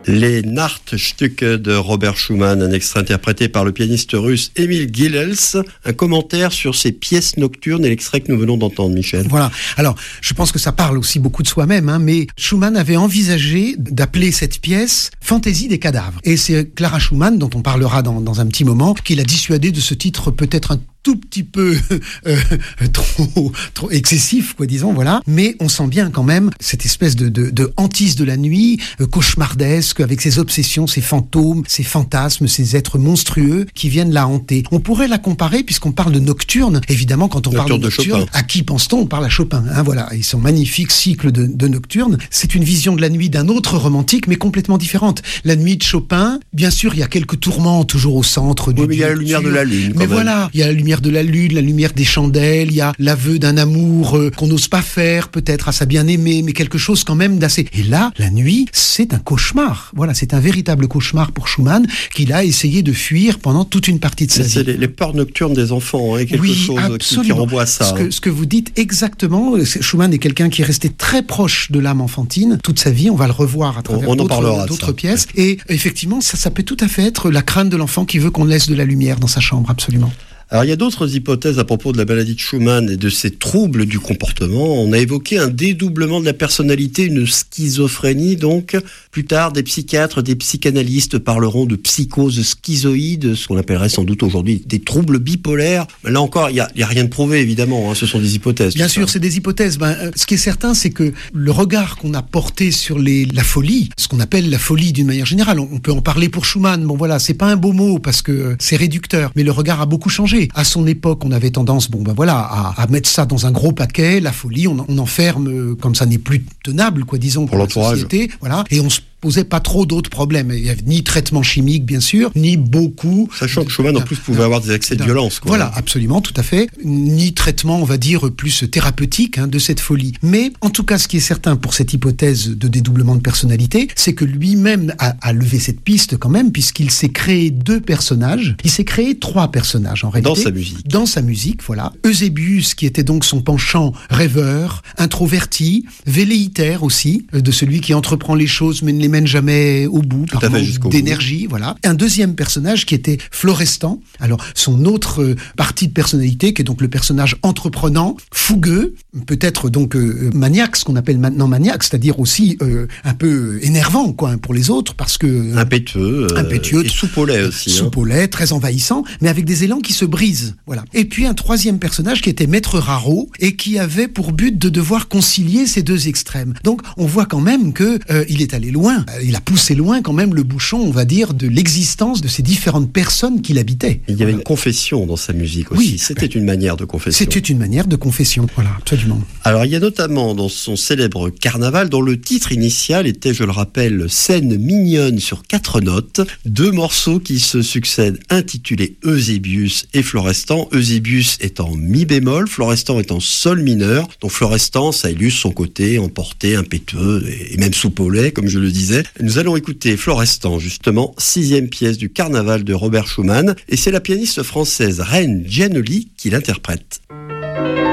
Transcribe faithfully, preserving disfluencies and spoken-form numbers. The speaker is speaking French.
Les Nachtstücke de Robert Schumann, un extrait interprété par le pianiste russe Emil Gilels. Un commentaire sur ces pièces nocturnes et l'extrait que nous venons d'entendre, Michel. Voilà. Alors, je pense que ça parle aussi beaucoup de soi-même, hein, mais Schumann avait envisagé d'appeler cette pièce Fantaisie des cadavres. Et c'est Clara Schumann, dont on parlera dans, dans un petit moment, qui l'a dissuadé de ce titre peut-être un tout petit peu euh, trop, trop excessif, quoi, disons, voilà. Mais on sent bien quand même cette espèce de, de, de hantise de la nuit, euh, cauchemardesque, avec ses obsessions, ses fantômes, ses fantasmes, ces êtres monstrueux qui viennent la hanter. On pourrait la comparer, puisqu'on parle de nocturne. Évidemment, quand on Nocturne parle de nocturne, de à qui pense-t-on? On parle à Chopin, hein, voilà. Et son magnifique cycle de, de nocturne, c'est une vision de la nuit d'un autre romantique, mais complètement différente. La nuit de Chopin, bien sûr, il y a quelques tourments toujours au centre du. Oui, mais il y a la lumière de la lune. Mais voilà, il y a la lumière de la lune, la lumière des chandelles, il y a l'aveu d'un amour euh, qu'on n'ose pas faire, peut-être à sa bien-aimée, mais quelque chose quand même d'assez... Et là, la nuit, c'est un cauchemar. Voilà, c'est un véritable cauchemar pour Schumann, qu'il a essayé de fuir pendant toute une partie de sa mais vie. C'est les, les peurs nocturnes des enfants, hein, quelque oui, chose qui, qui renvoie à ça. Ce que, hein. ce que vous dites exactement, Schumann est quelqu'un qui est resté très proche de l'âme enfantine toute sa vie, on va le revoir à travers on, on d'autres, d'autres pièces, et effectivement, ça, ça peut tout à fait être la crainte de l'enfant qui veut qu'on laisse de la lumière dans sa chambre, absolument. Alors, il y a d'autres hypothèses à propos de la maladie de Schumann et de ses troubles du comportement. On a évoqué un dédoublement de la personnalité, une schizophrénie, donc. Plus tard, des psychiatres, des psychanalystes parleront de psychose schizoïde, ce qu'on appellerait sans doute aujourd'hui des troubles bipolaires. Mais là encore, il n'y a, a rien de prouvé, évidemment, hein. Ce sont des hypothèses. Bien sûr, ça. C'est des hypothèses. Ben, euh, ce qui est certain, c'est que le regard qu'on a porté sur les, la folie, ce qu'on appelle la folie d'une manière générale, on, on peut en parler pour Schumann. Bon voilà, c'est pas un beau mot parce que euh, c'est réducteur, mais le regard a beaucoup changé. À son époque, on avait tendance, bon ben voilà, à, à mettre ça dans un gros paquet, la folie, on, on enferme comme ça n'est plus tenable, quoi, disons, pour, pour la société, voilà, et on se posait pas trop d'autres problèmes. Il y avait ni traitement chimique, bien sûr, ni beaucoup... Sachant que Schumann, en plus, pouvait avoir des accès de violence. Quoi. Voilà, absolument, tout à fait. Ni traitement, on va dire, plus thérapeutique hein, de cette folie. Mais, en tout cas, ce qui est certain pour cette hypothèse de dédoublement de personnalité, c'est que lui-même a, a levé cette piste quand même, puisqu'il s'est créé deux personnages. Il s'est créé trois personnages, en réalité. Dans sa musique. Dans sa musique, voilà. Eusébius, qui était donc son penchant rêveur, introverti, velléitaire aussi, de celui qui entreprend les choses, mais ne les mène jamais au bout, Tout par manque d'énergie, bout. voilà. Un deuxième personnage qui était Florestan. Alors, son autre euh, partie de personnalité, qui est donc le personnage entreprenant, fougueux, peut-être donc euh, maniaque, ce qu'on appelle maintenant maniaque, c'est-à-dire aussi euh, un peu énervant, quoi, pour les autres, parce que... Euh, impétueux. Euh, impétueux. Et sous au lait aussi. Sous au lait, très envahissant, mais avec des élans qui se brisent, voilà. Et puis, un troisième personnage qui était Maître Raro, et qui avait pour but de devoir concilier ces deux extrêmes. Donc, on voit quand même que euh, il est allé loin. Il a poussé loin quand même le bouchon, on va dire, de l'existence de ces différentes personnes qui l'habitaient. Il y avait une confession dans sa musique aussi. Oui, c'était une manière de confession. C'était une manière de confession, voilà, absolument. Alors, il y a notamment dans son célèbre Carnaval, dont le titre initial était, je le rappelle, Scène mignonne sur quatre notes, deux morceaux qui se succèdent intitulés Eusébius et Florestan. Eusébius est en mi bémol, Florestan est en sol mineur. Donc Florestan, ça illustre son côté emporté, impétueux et même soupolé, comme je le disais. Nous allons écouter Florestan, justement, sixième pièce du Carnaval de Robert Schumann, et c'est la pianiste française Reine Giannoli qui l'interprète.